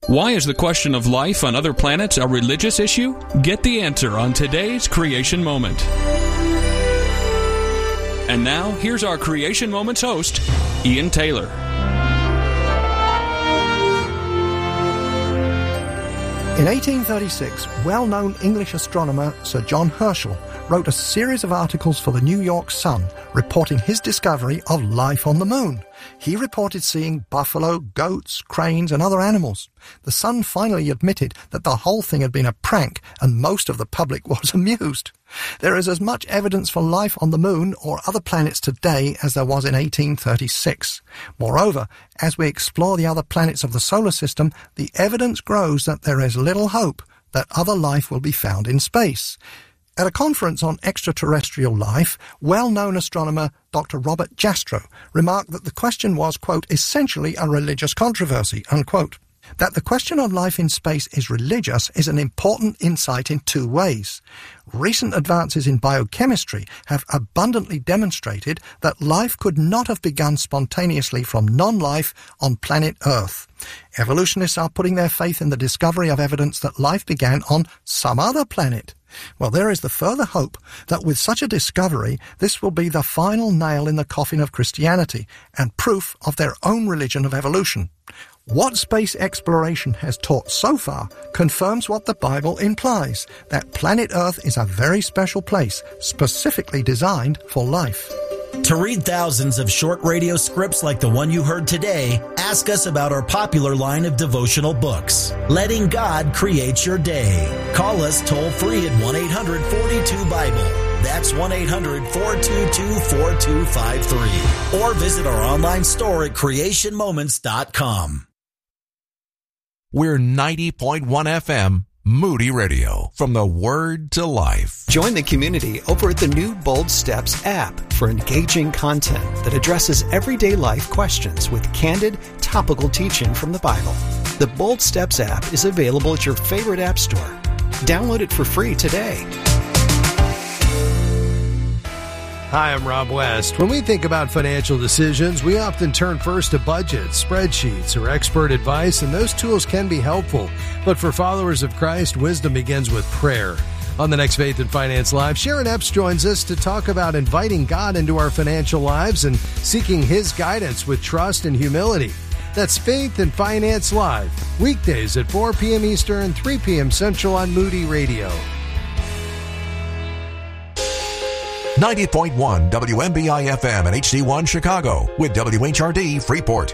Why is the question of life on other planets a religious issue? Get the answer on today's Creation Moment. And now, here's our Creation Moments host, Ian Taylor. In 1836, well-known English astronomer Sir John Herschel wrote a series of articles for the New York Sun reporting his discovery of life on the moon. He reported seeing buffalo, goats, cranes and other animals. The Sun finally admitted that the whole thing had been a prank and most of the public was amused. There is as much evidence for life on the moon or other planets today as there was in 1836. Moreover, as we explore the other planets of the solar system, the evidence grows that there is little hope that other life will be found in space. At a conference on extraterrestrial life, well-known astronomer Dr. Robert Jastrow remarked that the question was, quote, essentially a religious controversy, unquote. That the question of life in space is religious is an important insight in two ways. Recent advances in biochemistry have abundantly demonstrated that life could not have begun spontaneously from non-life on planet Earth. Evolutionists are putting their faith in the discovery of evidence that life began on some other planet. Well, there is the further hope that with such a discovery, this will be the final nail in the coffin of Christianity and proof of their own religion of evolution. What space exploration has taught so far confirms what the Bible implies, that planet Earth is a very special place, specifically designed for life. To read thousands of short radio scripts like the one you heard today, ask us about our popular line of devotional books, Letting God Create Your Day. Call us toll-free at 1-800-42-BIBLE. That's 1-800-422-4253. Or visit our online store at creationmoments.com. We're 90.1 FM, Moody Radio, from the Word to Life. Join the community over at the new Bold Steps app for engaging content that addresses everyday life questions with candid, topical teaching from the Bible. The Bold Steps app is available at your favorite app store. Download it for free today. Hi, I'm Rob West. When we think about financial decisions, we often turn first to budgets, spreadsheets, or expert advice, and those tools can be helpful. But for followers of Christ, wisdom begins with prayer. On the next Faith and Finance Live, Sharon Epps joins us to talk about inviting God into our financial lives and seeking His guidance with trust and humility. That's Faith and Finance Live, weekdays at 4 p.m. Eastern, 3 p.m. Central on Moody Radio. 90.1 WMBI FM and HD1 Chicago with WHRD Freeport.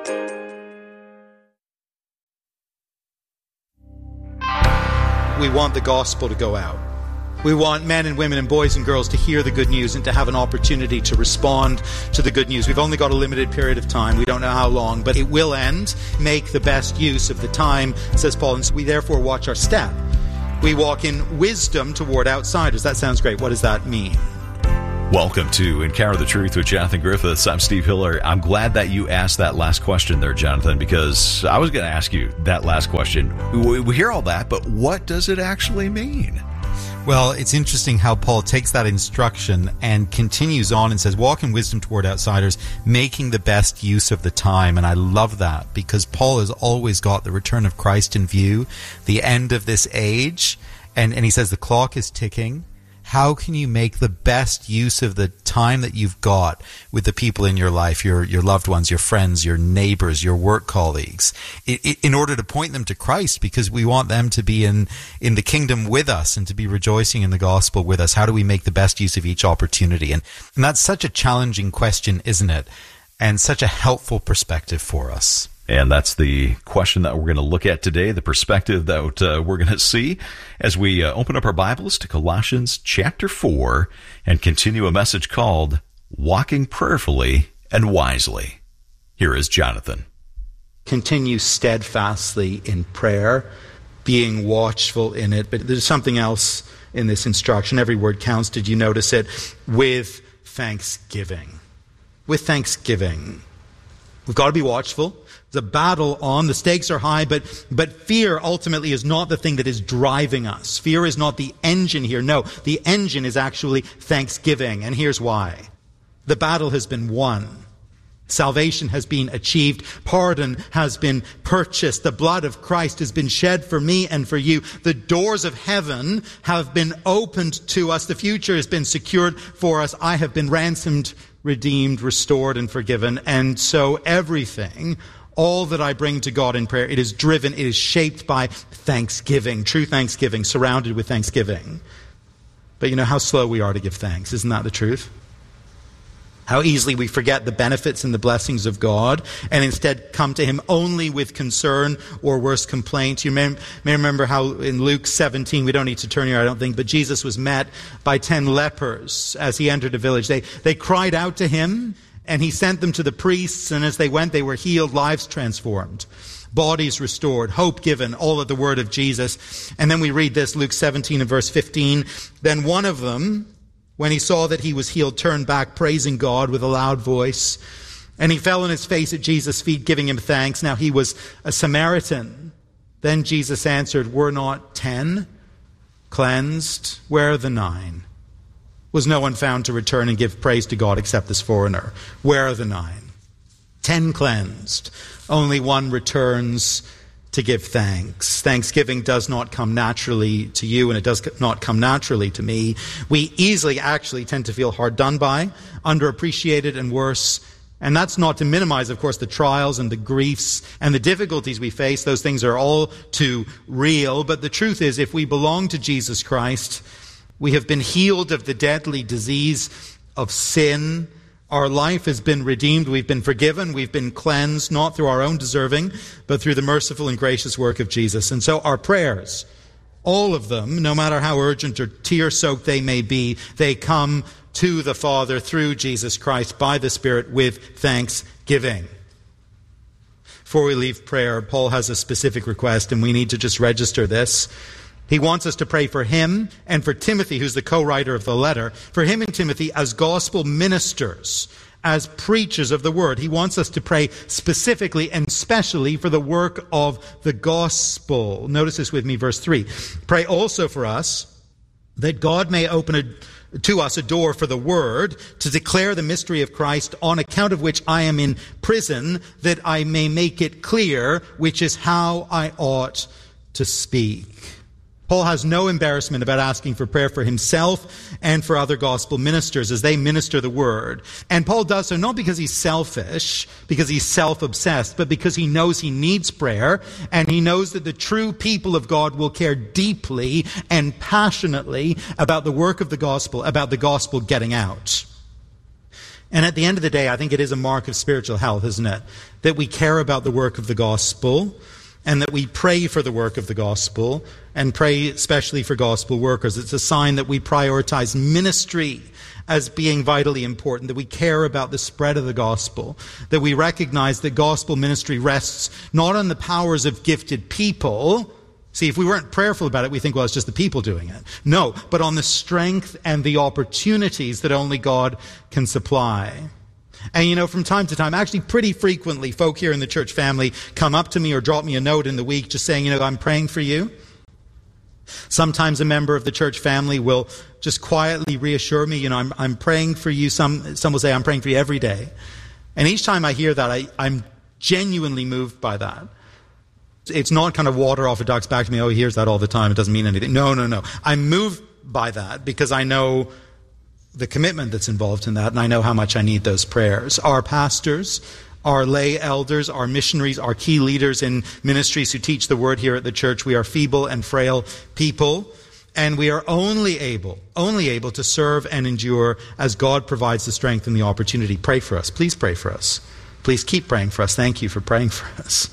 We want the gospel to go out. We want men and women and boys and girls to hear the good news and to have an opportunity to respond to the good news. We've only got a limited period of time. We don't know how long, but it will end. Make the best use of the time, says Paul. And so we therefore watch our step. We walk in wisdom toward outsiders. That sounds great. What does that mean? Welcome to Encounter the Truth with Jonathan Griffiths. I'm Steve Hiller. I'm glad that you asked that last question there, Jonathan, because I was going to ask you that last question. We hear all that, but what does it actually mean? Well, it's interesting how Paul takes that instruction and continues on and says, walk in wisdom toward outsiders, making the best use of the time. And I love that because Paul has always got the return of Christ in view, the end of this age. And he says the clock is ticking. How can you make the best use of the time that you've got with the people in your life, your loved ones, your friends, your neighbors, your work colleagues, in order to point them to Christ, because we want them to be in the kingdom with us and to be rejoicing in the gospel with us? How do we make the best use of each opportunity? And that's such a challenging question, isn't it? And such a helpful perspective for us. And that's the question that we're going to look at today, the perspective that we're going to see as we open up our Bibles to Colossians chapter 4 and continue a message called Walking Prayerfully and Wisely. Here is Jonathan. Continue steadfastly in prayer, being watchful in it. But there's something else in this instruction. Every word counts. Did you notice it? With thanksgiving. With thanksgiving. We've got to be watchful. There's a battle on. The stakes are high, but fear ultimately is not the thing that is driving us. Fear is not the engine here. No, the engine is actually thanksgiving. And here's why. The battle has been won. Salvation has been achieved. Pardon has been purchased. The blood of Christ has been shed for me and for you. The doors of heaven have been opened to us. The future has been secured for us. I have been ransomed, redeemed, restored, and forgiven. And so everything, all that I bring to God in prayer, it is driven, it is shaped by thanksgiving, true thanksgiving, surrounded with thanksgiving. But you know how slow we are to give thanks. Isn't that the truth? How easily we forget the benefits and the blessings of God and instead come to Him only with concern or worse, complaint. You may remember how in Luke 17, we don't need to turn here, I don't think, but Jesus was met by 10 lepers as He entered a village. They cried out to Him, and He sent them to the priests, and as they went, they were healed, lives transformed, bodies restored, hope given, all at the word of Jesus. And then we read this, Luke 17 and verse 15. Then one of them, when he saw that he was healed, turned back, praising God with a loud voice. And he fell on his face at Jesus' feet, giving Him thanks. Now he was a Samaritan. Then Jesus answered, were not 10 cleansed? Where are the 9? Was no one found to return and give praise to God except this foreigner? Where are the 9? 10 cleansed. Only one returns to give thanks. Thanksgiving does not come naturally to you, and it does not come naturally to me. We easily actually tend to feel hard done by, underappreciated, and worse. And that's not to minimize, of course, the trials and the griefs and the difficulties we face. Those things are all too real. But the truth is, if we belong to Jesus Christ, we have been healed of the deadly disease of sin. Our life has been redeemed. We've been forgiven. We've been cleansed, not through our own deserving, but through the merciful and gracious work of Jesus. And so our prayers, all of them, no matter how urgent or tear-soaked they may be, they come to the Father through Jesus Christ by the Spirit with thanksgiving. Before we leave prayer, Paul has a specific request, and we need to just register this. He wants us to pray for him and for Timothy, who's the co-writer of the letter, for him and Timothy as gospel ministers, as preachers of the word. He wants us to pray specifically and specially for the work of the gospel. Notice this with me, verse 3. Pray also for us that God may open to us a door for the word to declare the mystery of Christ, on account of which I am in prison, that I may make it clear, which is how I ought to speak. Paul has no embarrassment about asking for prayer for himself and for other gospel ministers as they minister the word. And Paul does so not because he's selfish, because he's self-obsessed, but because he knows he needs prayer, and he knows that the true people of God will care deeply and passionately about the work of the gospel, about the gospel getting out. And at the end of the day, I think it is a mark of spiritual health, isn't it? That we care about the work of the gospel, and that we pray for the work of the gospel, and pray especially for gospel workers. It's a sign that we prioritize ministry as being vitally important, that we care about the spread of the gospel, that we recognize that gospel ministry rests not on the powers of gifted people. See, if we weren't prayerful about it, we think, well, it's just the people doing it. No, but on the strength and the opportunities that only God can supply. And you know, from time to time, actually pretty frequently, folk here in the church family come up to me or drop me a note in the week just saying, you know, I'm praying for you. Sometimes a member of the church family will just quietly reassure me, you know, I'm praying for you. Some will say, I'm praying for you every day. And each time I hear that, I'm genuinely moved by that. It's not kind of water off a duck's back to me, oh, he hears that all the time, it doesn't mean anything. No. I'm moved by that because I know the commitment that's involved in that, and I know how much I need those prayers. Our pastors, our lay elders, our missionaries, our key leaders in ministries who teach the word here at the church, we are feeble and frail people, and we are only able to serve and endure as God provides the strength and the opportunity. Pray for us. Please pray for us. Please keep praying for us. Thank you for praying for us.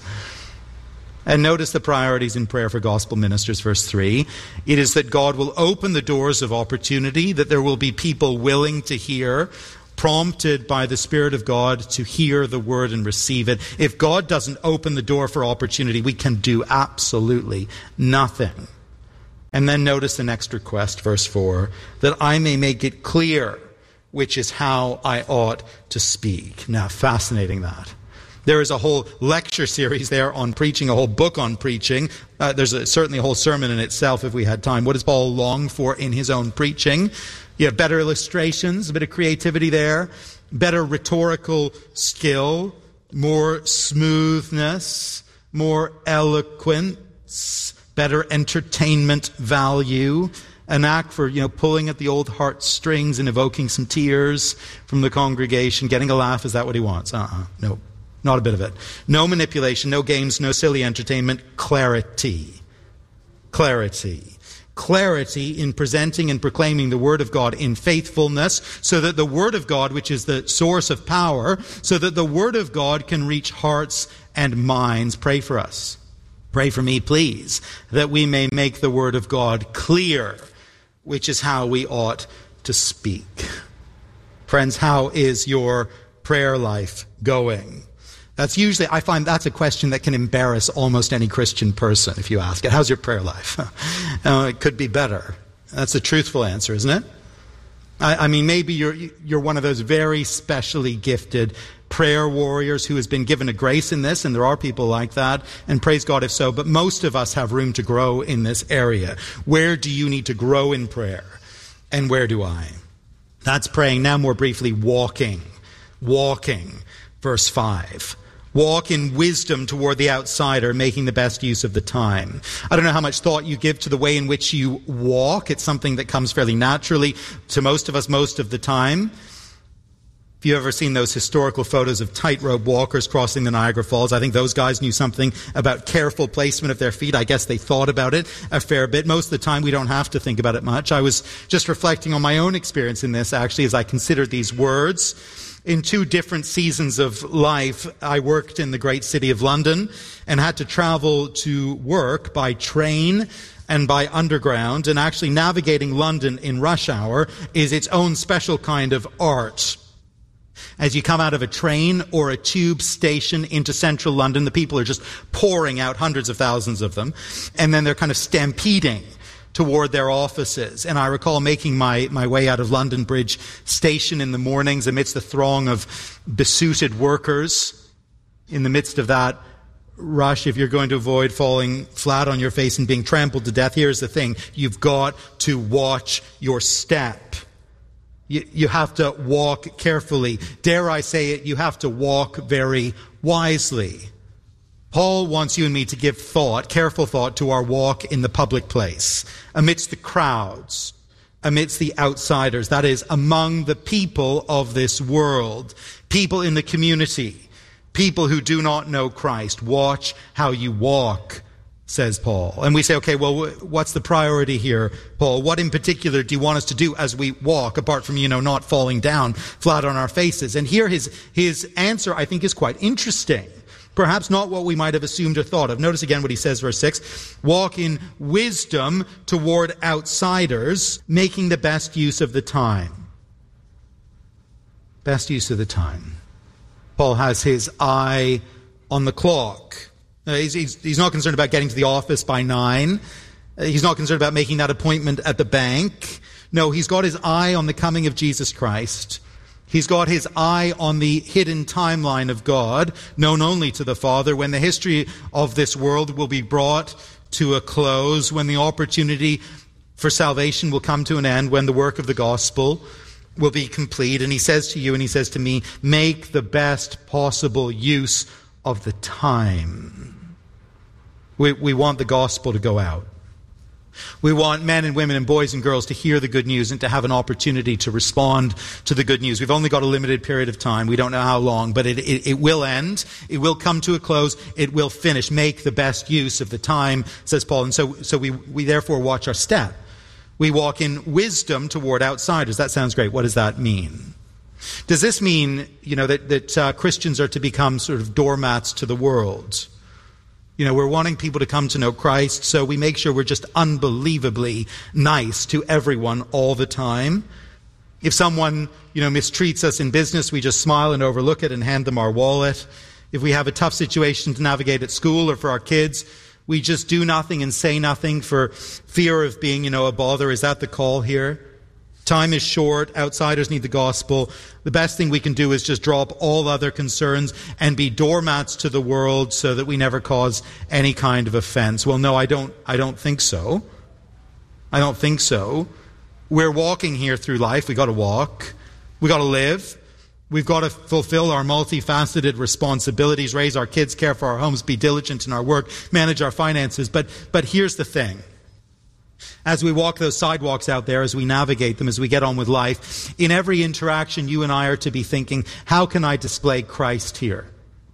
And notice the priorities in prayer for gospel ministers, verse 3. It is that God will open the doors of opportunity, that there will be people willing to hear, prompted by the Spirit of God to hear the word and receive it. If God doesn't open the door for opportunity, we can do absolutely nothing. And then notice the next request, verse 4, that I may make it clear, which is how I ought to speak. Now, fascinating that. There is a whole lecture series there on preaching, a whole book on preaching. There's certainly a whole sermon in itself if we had time. What does Paul long for in his own preaching? You have better illustrations, a bit of creativity there. better rhetorical skill, more smoothness, more eloquence, better entertainment value, a knack for, pulling at the old heartstrings and evoking some tears from the congregation, getting a laugh. Is that what he wants? No, not a bit of it. No manipulation, no games, no silly entertainment. Clarity. Clarity in presenting and proclaiming the Word of God in faithfulness, so that the Word of God, which is the source of power, so that the Word of God can reach hearts and minds. Pray for us. Pray for me, please, that we may make the Word of God clear, which is how we ought to speak. Friends, how is your prayer life going? I find that's a question that can embarrass almost any Christian person if you ask it. How's your prayer life? It could be better. That's a truthful answer, isn't it? I mean, maybe you're one of those very specially gifted prayer warriors who has been given a grace in this, and there are people like that, and praise God if so, but most of us have room to grow in this area. Where do you need to grow in prayer? And where do I? That's praying. Now more briefly, walking. Verse 5. Walk in wisdom toward the outsider, making the best use of the time. I don't know how much thought you give to the way in which you walk. It's something that comes fairly naturally to most of us most of the time. If you've ever seen those historical photos of tightrope walkers crossing the Niagara Falls, I think those guys knew something about careful placement of their feet. I guess they thought about it a fair bit. Most of the time, we don't have to think about it much. I was just reflecting on my own experience in this, actually, as I considered these words. In 2 different seasons of life, I worked in the great city of London and had to travel to work by train and by underground. And actually navigating London in rush hour is its own special kind of art. As you come out of a train or a tube station into central London, the people are just pouring out, hundreds of thousands of them, and then they're kind of stampeding toward their offices. And I recall making my way out of London Bridge Station in the mornings amidst the throng of besuited workers. In the midst of that rush, if you're going to avoid falling flat on your face and being trampled to death, here's the thing. You've got to watch your step. You have to walk carefully. Dare I say it, you have to walk very wisely. Paul wants you and me to give careful thought to our walk in the public place, amidst the crowds, amidst the outsiders, that is, among the people of this world, people in the community, people who do not know Christ. Watch how you walk, says Paul. And we say, okay, well, what's the priority here, Paul? What in particular do you want us to do as we walk, apart from, not falling down flat on our faces? And here his answer, I think, is quite interesting. Perhaps not what we might have assumed or thought of. Notice again what he says, verse 6. Walk in wisdom toward outsiders, making the best use of the time. Best use of the time. Paul has his eye on the clock. He's not concerned about getting to the office by 9. He's not concerned about making that appointment at the bank. No, he's got his eye on the coming of Jesus Christ. He's got his eye on the hidden timeline of God, known only to the Father, when the history of this world will be brought to a close, when the opportunity for salvation will come to an end, when the work of the gospel will be complete. And he says to you and he says to me, make the best possible use of the time. We want the gospel to go out. We want men and women and boys and girls to hear the good news and to have an opportunity to respond to the good news. We've only got a limited period of time. We don't know how long, but it will end. It will come to a close. It will finish. Make the best use of the time, says Paul. And so we therefore watch our step. We walk in wisdom toward outsiders. That sounds great. What does that mean? Does this mean, that Christians are to become sort of doormats to the world? We're wanting people to come to know Christ, so we make sure we're just unbelievably nice to everyone all the time. If someone, mistreats us in business, we just smile and overlook it and hand them our wallet. If we have a tough situation to navigate at school or for our kids, we just do nothing and say nothing for fear of being, a bother. Is that the call here? Time is short. Outsiders need the gospel. The best thing we can do is just drop all other concerns and be doormats to the world so that we never cause any kind of offense. Well, no, I don't think so. I don't think so. We're walking here through life. We got to walk. We got to live. We've got to fulfill our multifaceted responsibilities, raise our kids, care for our homes, be diligent in our work, manage our finances. But here's the thing. As we walk those sidewalks out there, as we navigate them, as we get on with life, in every interaction, you and I are to be thinking, how can I display Christ here?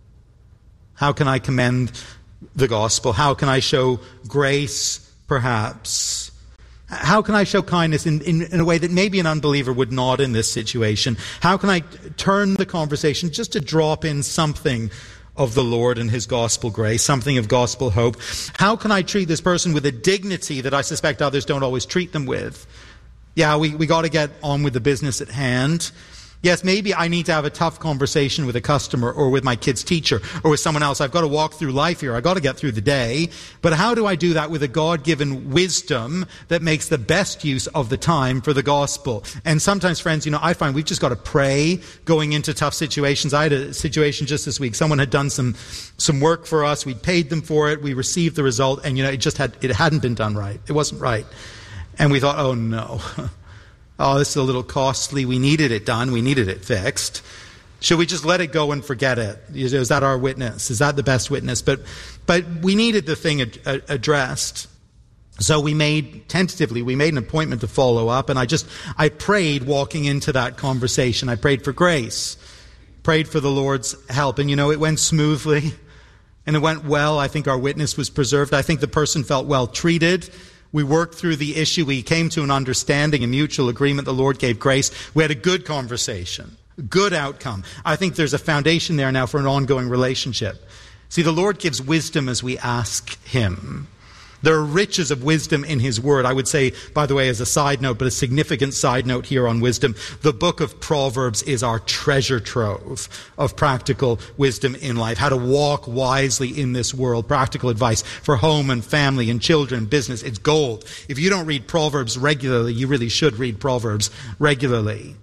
How can I commend the gospel? How can I show grace, perhaps? How can I show kindness in a way that maybe an unbeliever would not in this situation? How can I turn the conversation just to drop in something of the Lord and his gospel grace, something of gospel hope? How can I treat this person with a dignity that I suspect others don't always treat them with? Yeah, we got to get on with the business at hand. Yes, maybe I need to have a tough conversation with a customer or with my kid's teacher or with someone else. I've got to walk through life here. I've got to get through the day. But how do I do that with a God-given wisdom that makes the best use of the time for the gospel? And sometimes, friends, I find we've just got to pray going into tough situations. I had a situation just this week. Someone had done some work for us. We'd paid them for it. We received the result. And, it hadn't been done right. It wasn't right. And we thought, oh, no. Oh, this is a little costly. We needed it done. We needed it fixed. Should we just let it go and forget it? Is that our witness? Is that the best witness? But we needed the thing addressed. So we made an appointment to follow up, and I prayed walking into that conversation. I prayed for grace, prayed for the Lord's help. And it went smoothly and it went well. I think our witness was preserved. I think the person felt well treated. We worked through the issue. We came to an understanding, a mutual agreement. The Lord gave grace. We had a good conversation, good outcome. I think there's a foundation there now for an ongoing relationship. See, the Lord gives wisdom as we ask him. There are riches of wisdom in his word. I would say, by the way, as a side note, but a significant side note here on wisdom, the book of Proverbs is our treasure trove of practical wisdom in life. How to walk wisely in this world. Practical advice for home and family and children, business. It's gold. If you don't read Proverbs regularly, you really should read Proverbs regularly.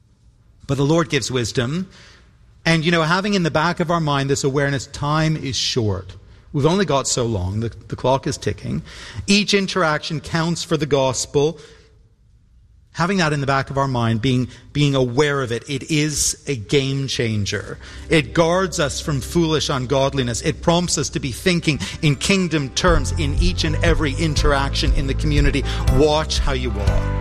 But the Lord gives wisdom. And, having in the back of our mind this awareness, time is short. We've only got so long. The clock is ticking. Each interaction counts for the gospel. Having that in the back of our mind, being aware of it, it is a game changer. It guards us from foolish ungodliness. It prompts us to be thinking in kingdom terms in each and every interaction in the community. Watch how you walk.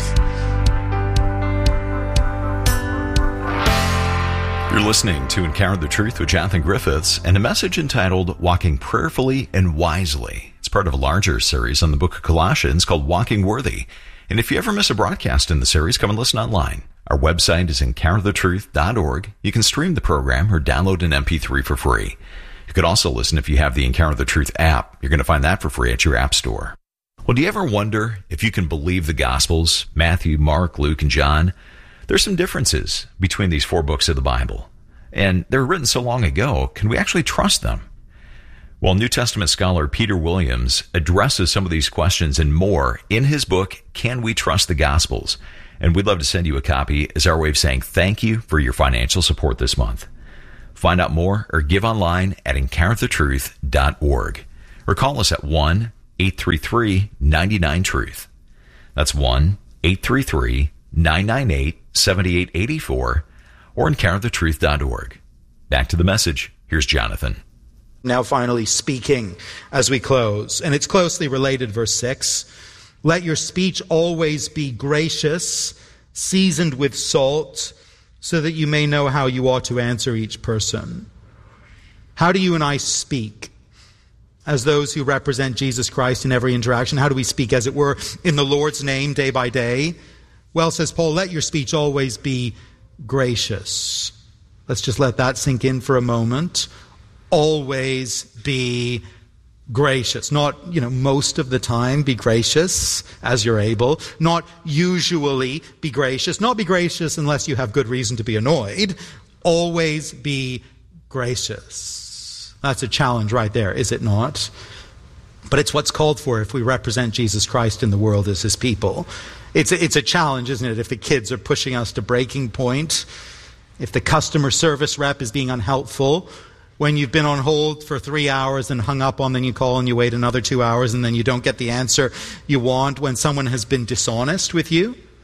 You're listening to Encounter the Truth with Jonathan Griffiths and a message entitled Walking Prayerfully and Wisely. It's part of a larger series on the book of Colossians called Walking Worthy. And if you ever miss a broadcast in the series, come and listen online. Our website is encounterthetruth.org. You can stream the program or download an MP3 for free. You could also listen if you have the Encounter the Truth app. You're going to find that for free at your app store. Well, do you ever wonder if you can believe the Gospels, Matthew, Mark, Luke, and John? There's some differences between these four books of the Bible, and they were written so long ago. Can we actually trust them? Well, New Testament scholar Peter Williams addresses some of these questions and more in his book, Can We Trust the Gospels? And we'd love to send you a copy as our way of saying thank you for your financial support this month. Find out more or give online at encounterthetruth.org or call us at 1-833-99-TRUTH. That's 1-833-998-7884 or encounterthetruth.org. Back to the message. Here's Jonathan. Now finally speaking as we close, and it's closely related, verse 6. Let your speech always be gracious, seasoned with salt, so that you may know how you ought to answer each person. How do you and I speak as those who represent Jesus Christ in every interaction? How do we speak, as it were, in the Lord's name day by day? Well, says Paul, let your speech always be gracious. Let's just let that sink in for a moment. Always be gracious. Not, most of the time be gracious as you're able. Not usually be gracious. Not be gracious unless you have good reason to be annoyed. Always be gracious. That's a challenge right there, is it not? But it's what's called for if we represent Jesus Christ in the world as his people. It's a challenge, isn't it, if the kids are pushing us to breaking point, if the customer service rep is being unhelpful, when you've been on hold for 3 hours and hung up on, then you call and you wait another 2 hours and then you don't get the answer you want, when someone has been dishonest with you.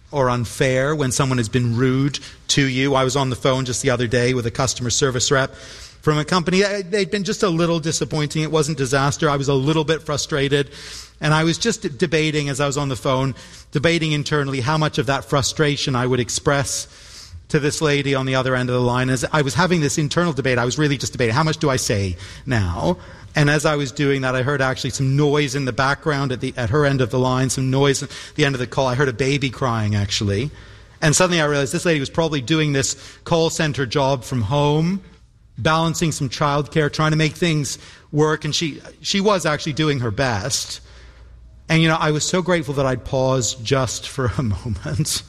or unfair, when someone has been rude to you. I was on the phone just the other day with a customer service rep from a company. They'd been just a little disappointing. It wasn't disaster. I was a little bit frustrated. And I was just debating, as I was on the phone, debating internally how much of that frustration I would express to this lady on the other end of the line. As I was having this internal debate, I was really just debating, how much do I say now? And as I was doing that, I heard actually some noise in the background at her end of the line, some noise at the end of the call. I heard a baby crying, actually. And suddenly I realized this lady was probably doing this call center job from home, balancing some childcare, trying to make things work. And she was actually doing her best. And, I was so grateful that I'd paused just for a moment.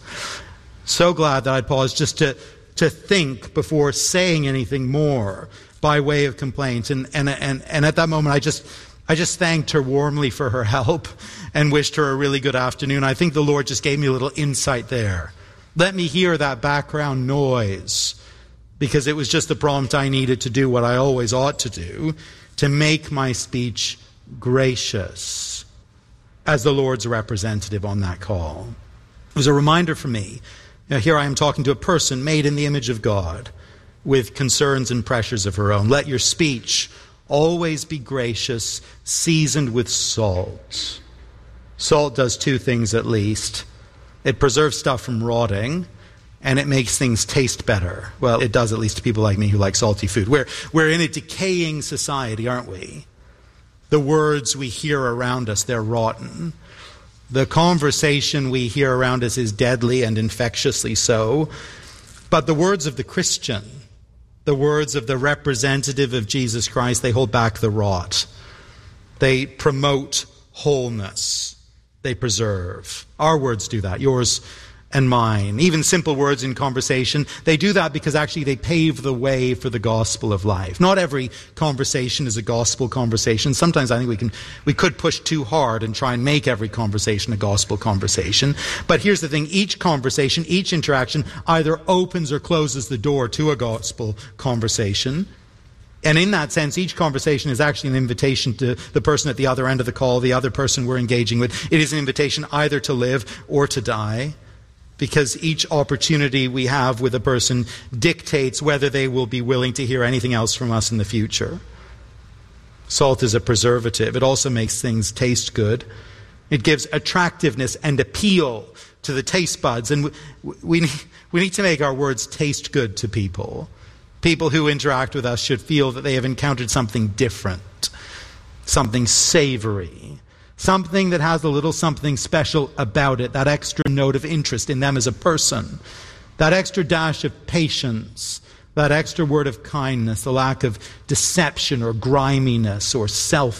So glad that I'd paused just to think before saying anything more by way of complaint. And at that moment, I just thanked her warmly for her help and wished her a really good afternoon. I think the Lord just gave me a little insight there. Let me hear that background noise, because it was just the prompt I needed to do what I always ought to do, to make my speech gracious as the Lord's representative on that call. It was a reminder for me. Here I am talking to a person made in the image of God, with concerns and pressures of her own. Let your speech always be gracious, seasoned with salt. Salt does two things at least. It preserves stuff from rotting, and it makes things taste better. Well, it does, at least to people like me who like salty food. We're in a decaying society, aren't we? The words we hear around us, they're rotten. The conversation we hear around us is deadly and infectiously so. But the words of the Christian, the words of the representative of Jesus Christ, they hold back the rot. They promote wholeness. They preserve. Our words do that, yours and mine. Even simple words in conversation, they do that because actually they pave the way for the gospel of life. Not every conversation is a gospel conversation. Sometimes I think we could push too hard and try and make every conversation a gospel conversation. But here's the thing, each conversation, each interaction either opens or closes the door to a gospel conversation. And in that sense, each conversation is actually an invitation to the person at the other end of the call, the other person we're engaging with. It is an invitation either to live or to die, because each opportunity we have with a person dictates whether they will be willing to hear anything else from us in the future. Salt is a preservative. It also makes things taste good. It gives attractiveness and appeal to the taste buds. And we need to make our words taste good to people. People who interact with us should feel that they have encountered something different, something savory, something that has a little something special about it, that extra note of interest in them as a person, that extra dash of patience, that extra word of kindness, the lack of deception or griminess or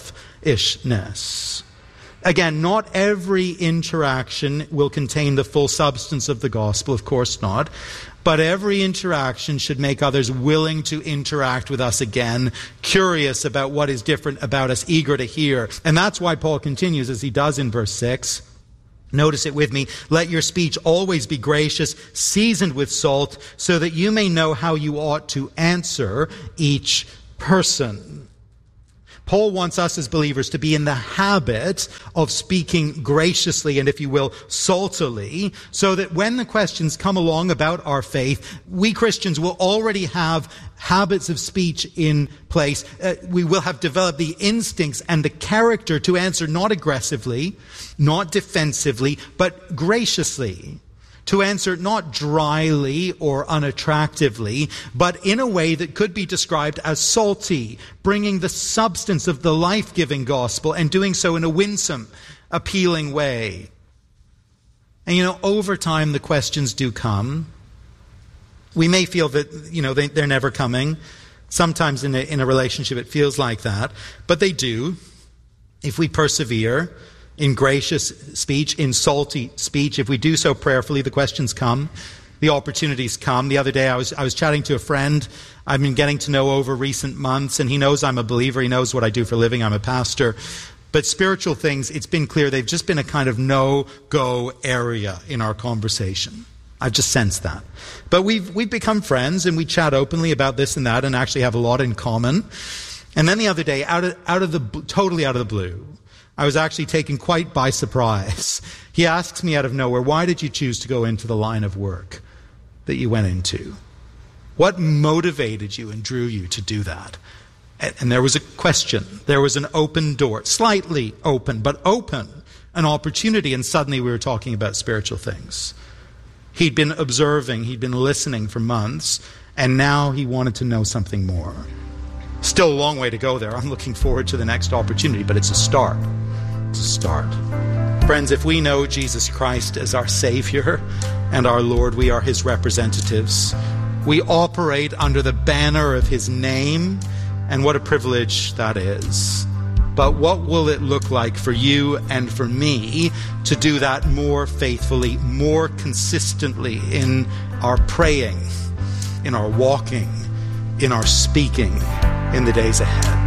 selfishness. Again, not every interaction will contain the full substance of the gospel, of course not. But every interaction should make others willing to interact with us again, curious about what is different about us, eager to hear. And that's why Paul continues, as he does in verse 6. Notice it with me. Let your speech always be gracious, seasoned with salt, so that you may know how you ought to answer each person. Paul wants us as believers to be in the habit of speaking graciously and, if you will, saltily, so that when the questions come along about our faith, we Christians will already have habits of speech in place. We will have developed the instincts and the character to answer not aggressively, not defensively, but graciously. To answer not dryly or unattractively, but in a way that could be described as salty, bringing the substance of the life-giving gospel and doing so in a winsome, appealing way. And over time the questions do come. We may feel that, they're never coming. Sometimes in a relationship it feels like that, but they do. If we persevere in gracious speech, in salty speech, if we do so prayerfully, the questions come, the opportunities come. The other day I was chatting to a friend I've been getting to know over recent months, and he knows I'm a believer. He knows what I do for a living. I'm a pastor. But spiritual things, it's been clear, they've just been a kind of no-go area in our conversation. I've just sensed that. But we've become friends, and we chat openly about this and that, and actually have a lot in common. And then the other day, totally out of the blue, I was actually taken quite by surprise. He asks me out of nowhere, why did you choose to go into the line of work that you went into? What motivated you and drew you to do that? And there was a question. There was an open door, slightly open, but open, an opportunity, and suddenly we were talking about spiritual things. He'd been observing, he'd been listening for months, and now he wanted to know something more. Still a long way to go there. I'm looking forward to the next opportunity, but it's a start. It's a start. Friends, if we know Jesus Christ as our Savior and our Lord, we are His representatives. We operate under the banner of His name, and what a privilege that is. But what will it look like for you and for me to do that more faithfully, more consistently in our praying, in our walking, in our speaking in the days ahead?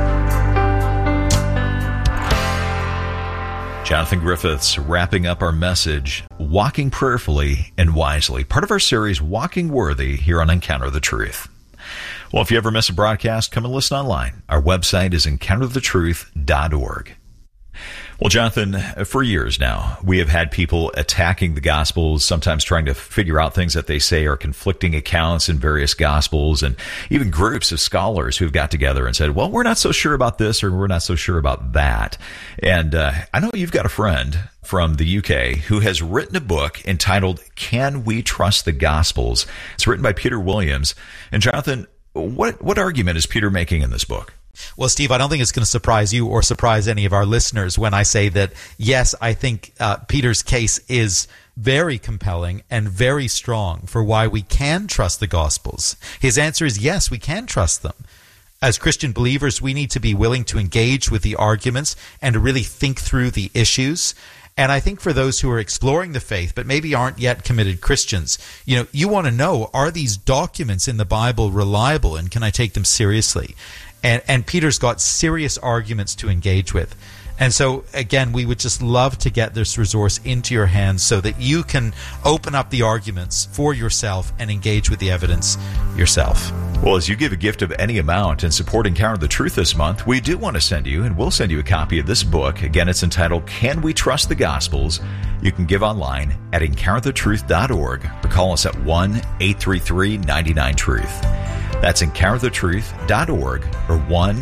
Jonathan Griffiths wrapping up our message, Walking Prayerfully and Wisely, part of our series, Walking Worthy, here on Encounter the Truth. Well, if you ever miss a broadcast, come and listen online. Our website is encounterthetruth.org. Well, Jonathan, for years now, we have had people attacking the Gospels, sometimes trying to figure out things that they say are conflicting accounts in various Gospels, and even groups of scholars who've got together and said, well, we're not so sure about this or we're not so sure about that. And I know you've got a friend from the UK who has written a book entitled, Can We Trust the Gospels? It's written by Peter Williams. And Jonathan, what argument is Peter making in this book? Well, Steve, I don't think it's going to surprise you or surprise any of our listeners when I say that, yes, I think Peter's case is very compelling and very strong for why we can trust the Gospels. His answer is yes, we can trust them. As Christian believers, we need to be willing to engage with the arguments and to really think through the issues. And I think for those who are exploring the faith but maybe aren't yet committed Christians, you want to know, are these documents in the Bible reliable, and can I take them seriously? And Peter's got serious arguments to engage with. And so, again, we would just love to get this resource into your hands so that you can open up the arguments for yourself and engage with the evidence yourself. Well, as you give a gift of any amount and support Encounter the Truth this month, we do want to send you, and we'll send you a copy of this book. Again, it's entitled, Can We Trust the Gospels? You can give online at encounterthetruth.org or call us at 1-833-99-TRUTH. That's encounterthetruth.org or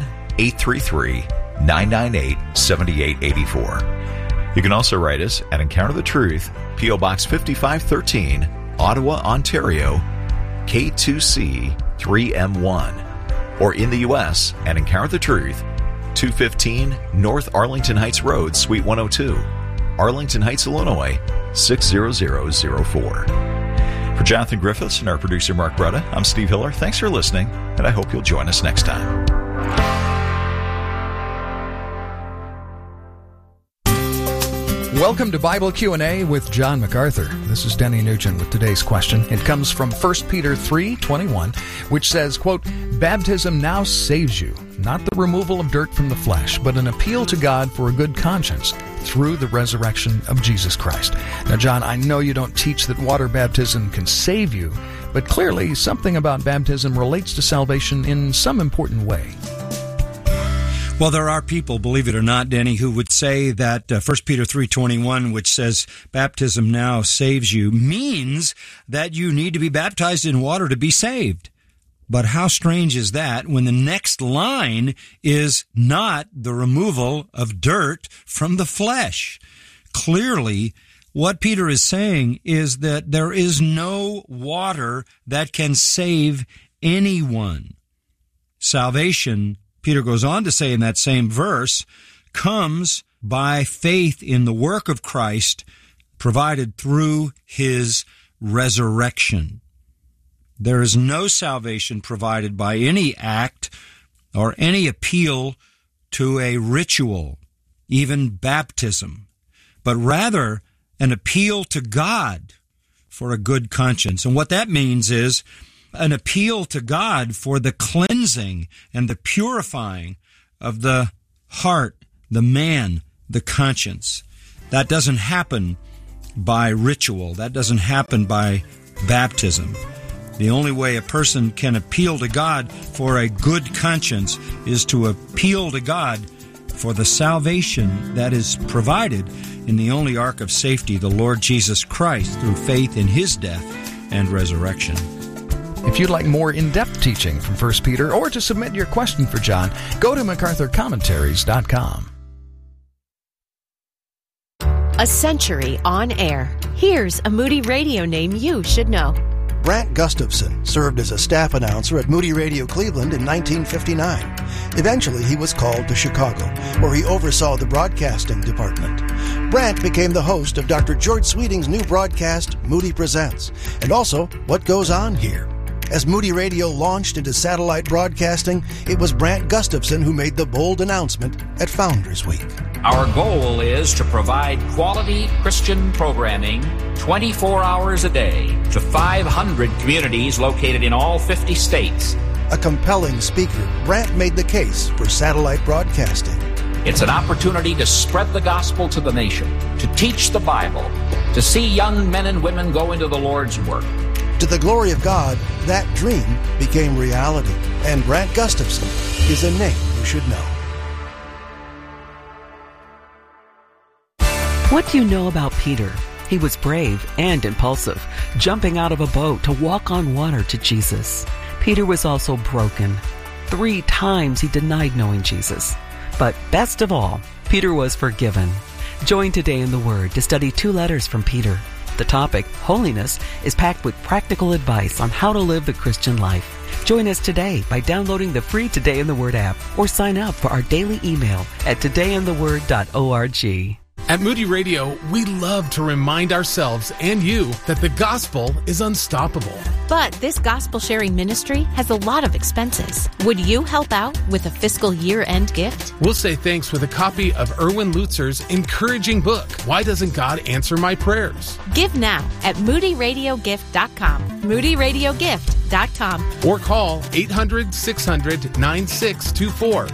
1-833-998-7884. You can also write us at Encounter the Truth, P.O. Box 5513, Ottawa, Ontario, K2C 3M1, or in the U.S. at Encounter the Truth, 215 North Arlington Heights Road, Suite 102, Arlington Heights, Illinois, 60004. For Jonathan Griffiths and our producer Mark Bretta, I'm Steve Hiller. Thanks for listening, and I hope you'll join us next time. Welcome to Bible Q&A with John MacArthur. This is Denny Nugent with today's question. It comes from 1 Peter 3:21, which says, quote, Baptism now saves you, not the removal of dirt from the flesh, but an appeal to God for a good conscience through the resurrection of Jesus Christ. Now, John, I know you don't teach that water baptism can save you, but clearly something about baptism relates to salvation in some important way. Well, there are people, believe it or not, Denny, who would say that 1 Peter 3:21, which says baptism now saves you, means that you need to be baptized in water to be saved. But how strange is that when the next line is not the removal of dirt from the flesh? Clearly, what Peter is saying is that there is no water that can save anyone. Salvation, Peter goes on to say in that same verse, comes by faith in the work of Christ provided through his resurrection. There is no salvation provided by any act or any appeal to a ritual, even baptism, but rather an appeal to God for a good conscience. And what that means is an appeal to God for the cleansing and the purifying of the heart, the man, the conscience. That doesn't happen by ritual. That doesn't happen by baptism. The only way a person can appeal to God for a good conscience is to appeal to God for the salvation that is provided in the only ark of safety, the Lord Jesus Christ, through faith in His death and resurrection. If you'd like more in-depth teaching from 1 Peter or to submit your question for John, go to MacArthurCommentaries.com. A century on air. Here's a Moody Radio name you should know. Brant Gustafson served as a staff announcer at Moody Radio Cleveland in 1959. Eventually, he was called to Chicago, where he oversaw the broadcasting department. Brant became the host of Dr. George Sweeting's new broadcast, Moody Presents, and also What Goes On Here. As Moody Radio launched into satellite broadcasting, it was Brant Gustafson who made the bold announcement at Founders Week. Our goal is to provide quality Christian programming 24 hours a day to 500 communities located in all 50 states. A compelling speaker, Brant made the case for satellite broadcasting. It's an opportunity to spread the gospel to the nation, to teach the Bible, to see young men and women go into the Lord's work. To the glory of God, that dream became reality, and Brant Gustafson is a name you should know. What do you know about Peter? He was brave and impulsive, jumping out of a boat to walk on water to Jesus. Peter was also broken. 3 times he denied knowing Jesus. But best of all, Peter was forgiven. Join Today in the Word to study 2 letters from Peter. The topic, holiness, is packed with practical advice on how to live the Christian life. Join us today by downloading the free Today in the Word app or sign up for our daily email at todayintheword.org. At Moody Radio, we love to remind ourselves and you that the gospel is unstoppable. But this gospel-sharing ministry has a lot of expenses. Would you help out with a fiscal year-end gift? We'll say thanks with a copy of Erwin Lutzer's encouraging book, Why Doesn't God Answer My Prayers? Give now at moodyradiogift.com. moodyradiogift.com. Or call 800-600-9624.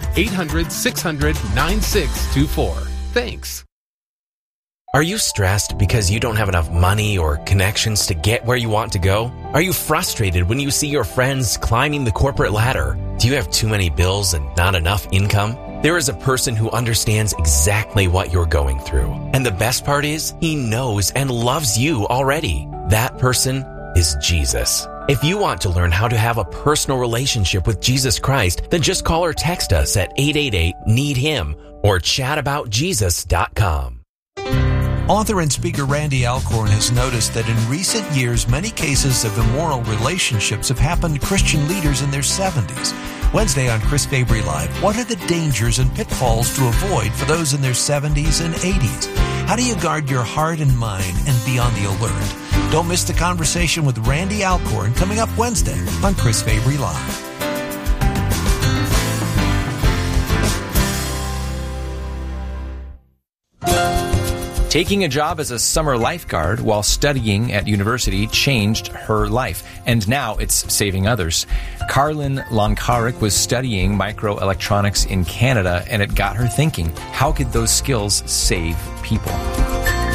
800-600-9624. Thanks. Are you stressed because you don't have enough money or connections to get where you want to go? Are you frustrated when you see your friends climbing the corporate ladder? Do you have too many bills and not enough income? There is a person who understands exactly what you're going through. And the best part is, he knows and loves you already. That person is Jesus. If you want to learn how to have a personal relationship with Jesus Christ, then just call or text us at 888-NEED-HIM or chataboutjesus.com. Author and speaker Randy Alcorn has noticed that in recent years, many cases of immoral relationships have happened to Christian leaders in their 70s. Wednesday on Chris Fabry Live, what are the dangers and pitfalls to avoid for those in their 70s and 80s? How do you guard your heart and mind and be on the alert? Don't miss the conversation with Randy Alcorn coming up Wednesday on Chris Fabry Live. Taking a job as a summer lifeguard while studying at university changed her life, and now it's saving others. Carlin Lonkarik was studying microelectronics in Canada, and it got her thinking, how could those skills save people?